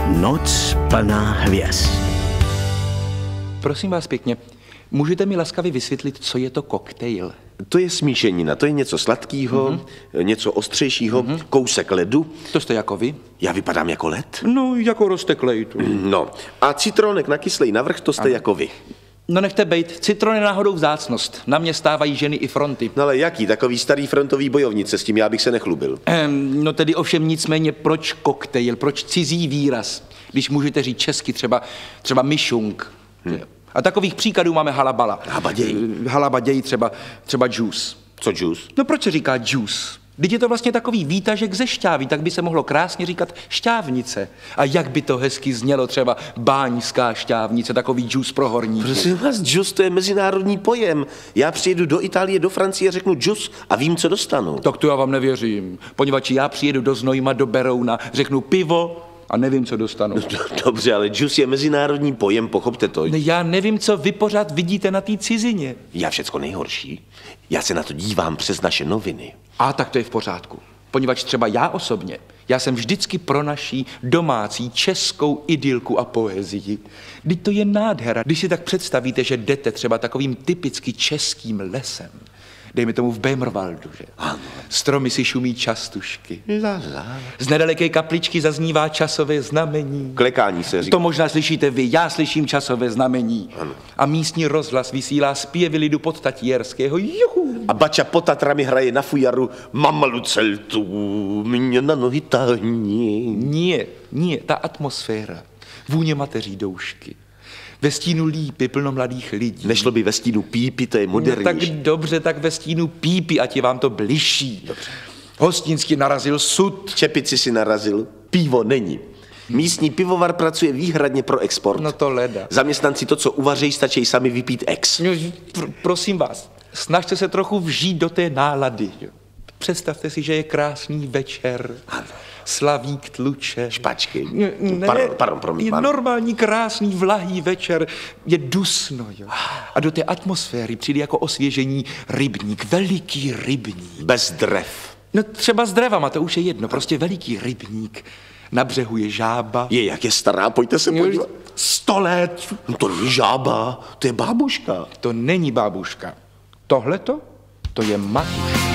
Noc plná hvězd. Prosím vás pěkně, můžete mi laskavě vysvětlit, co je to koktejl? To je smíšenina, to je něco sladkého, něco ostřejšího, kousek ledu. To jste jako vy? Já vypadám jako led? No, jako rozteklej tu. No, a citronek nakyslej navrch, to jste jako vy. No nechte bejt, citron je náhodou vzácnost. Na mě stávají ženy i fronty. No ale jaký, takový starý frontový bojovnice, s tím já bych se nechlubil. No tedy ovšem nicméně, proč koktejl, proč cizí výraz, když můžete říct česky třeba myšunk. A takových příkladů máme halabala. Halabaděj třeba juice. Co juice? No proč se říká juice? Když je to vlastně takový výtažek ze šťávy, tak by se mohlo krásně říkat šťávnice. A jak by to hezky znělo třeba báňská šťávnice, takový džus pro horníky. Prosím vás, džus to je mezinárodní pojem. Já přijedu do Itálie, do Francie a řeknu džus a vím, co dostanu. Tak to já vám nevěřím, poněvadž já přijedu do Znojma, do Berouna, řeknu pivo a nevím, co dostanu. No, dobře, ale džus je mezinárodní pojem, pochopte to. No, já nevím, co vy pořád vidíte na té cizině. Já všecko nejhorší. Já se na to dívám přes naše noviny. A tak to je v pořádku. Poněvadž třeba já osobně, já jsem vždycky pro naší domácí českou idylku a poezii. Vždyť to je nádhera. Když si tak představíte, že jdete třeba takovým typicky českým lesem, dejme tomu v Bémrvaldu, že? Ano. Stromy si šumí častušky. Z nedaleké kapličky zaznívá časové znamení. Klekání se říká. To možná slyšíte vy, já slyším časové znamení. Ano. A místní rozhlas vysílá zpěvy lidu Podtatierského. Juhu. A bača pod Tatrami hraje na fujaru Mama Luceltu, mě na nohy tahni. Nie, ta atmosféra, vůně mateří doušky. Ve stínu lípy plno mladých lidí. Nešlo by ve stínu pípy, to je moderní. No, tak dobře, tak ve stínu pípy, ať je vám to bližší. Dobře. Hostinský narazil sud. Čepici si narazil, pivo není. Místní pivovar pracuje výhradně pro export. No to leda. Zaměstnanci to, co uvařejí, stačí sami vypít ex. No, prosím vás, snažte se trochu vžít do té nálady. Představte si, že je krásný večer. Ano. Slavík tluče. Špačky. Ne, Pardon. Je normální, krásný, vlahý večer. Je dusno, jo. A do té atmosféry přijde jako osvěžení rybník, veliký rybník. Bez drev. No třeba s drevama, to už je jedno, prostě veliký rybník. Na břehu je žába. Jak je stará, pojďte se podívat. 100 let. No to není žába, to je bábuška. To není bábuška. Tohleto, to je matuška.